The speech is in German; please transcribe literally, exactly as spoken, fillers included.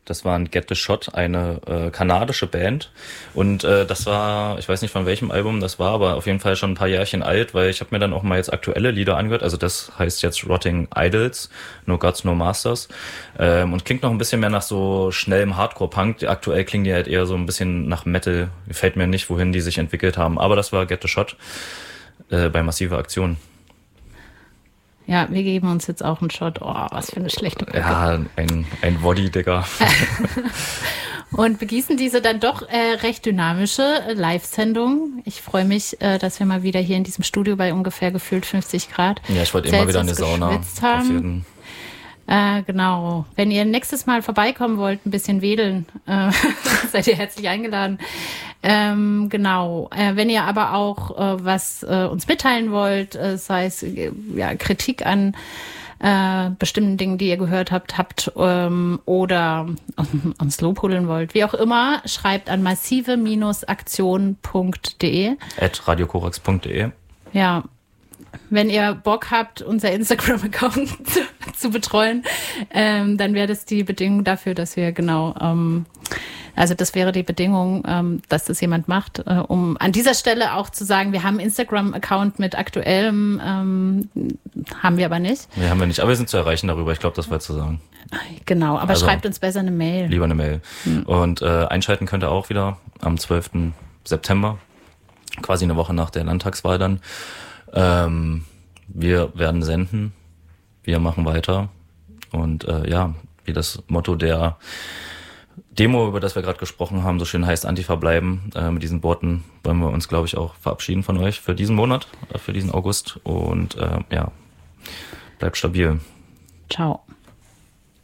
Das waren Get the Shot, eine äh, kanadische Band. Und äh, das war, ich weiß nicht von welchem Album das war, aber auf jeden Fall schon ein paar Jährchen alt, weil ich habe mir dann auch mal jetzt aktuelle Lieder angehört. Also das heißt jetzt Rotting Idols, No Gods, No Masters. Ähm, und klingt noch ein bisschen mehr nach so schnellem Hardcore-Punk. Aktuell klingen die halt eher so ein bisschen nach Metal. Gefällt mir nicht, wohin die sich entwickelt haben. Aber das war Get the Shot äh, bei Massive Aktion. Ja, wir geben uns jetzt auch einen Shot. Oh, was für eine schlechte Brücke. Ja, ein, ein Body, Digga. Und begießen diese dann doch äh, recht dynamische äh, Live-Sendung. Ich freue mich, äh, dass wir mal wieder hier in diesem Studio bei ungefähr gefühlt fünfzig Grad Ja, ich wollte immer wieder in die Sauna. Haben. Auf jeden. Äh, genau. Wenn ihr nächstes Mal vorbeikommen wollt, ein bisschen wedeln, äh, seid ihr herzlich eingeladen. Ähm, genau. Äh, wenn ihr aber auch äh, was äh, uns mitteilen wollt, äh, sei es äh, ja, Kritik an äh, bestimmten Dingen, die ihr gehört habt, habt ähm, oder uns lobhudeln wollt, wie auch immer, schreibt an massive Aktion punkt de at radiokorax punkt de. Ja. Wenn ihr Bock habt, unser Instagram-Account zu, zu betreuen, ähm, dann wäre das die Bedingung dafür, dass wir genau, ähm, also das wäre die Bedingung, ähm, dass das jemand macht, äh, um an dieser Stelle auch zu sagen, wir haben einen Instagram-Account mit aktuellem, ähm, haben wir aber nicht. Nee, haben wir nicht, aber wir sind zu erreichen darüber, ich glaube, das war zu sagen. Genau, aber also, schreibt uns besser eine Mail. Lieber eine Mail. Hm. Und äh, einschalten könnt ihr auch wieder am zwölften September, quasi eine Woche nach der Landtagswahl dann. Ähm, wir werden senden, wir machen weiter und äh, ja, wie das Motto der Demo, über das wir gerade gesprochen haben, so schön heißt, Antifa bleiben. Äh, mit diesen Worten wollen wir uns, glaube ich, auch verabschieden von euch für diesen Monat, äh, für diesen August und äh, ja, bleibt stabil. Ciao.